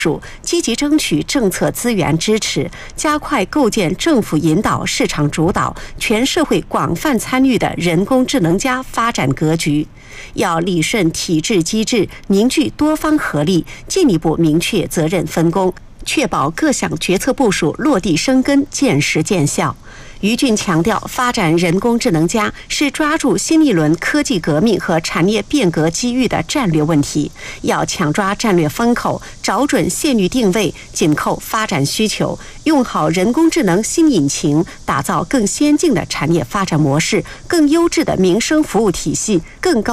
积极争取政策资源支持，加快构建政府引导、市场主导、全社会广泛参与的人工智能加发展格局。要理顺体制机制，凝聚多方合力，进一步明确责任分工，确保各项决策部署落地生根、见实见效。于俊强调，发展人工智能加是抓住新一轮科技革命和产业变革机遇的战略问题，要抢抓战略风口，找准线域定位，紧扣发展需求，用好人工智能新引擎，打造更先进的产业发展模式、更优质的民生服务体系、更高